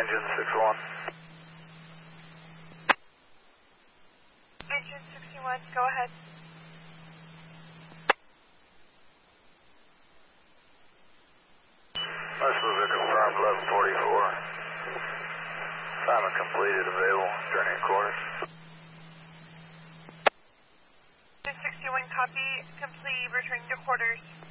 engine 61. Engine 61, go ahead. Missiles are confirmed 1144. Assignment completed, available, turning quarters. Engine 61, copy, complete, returning to quarters.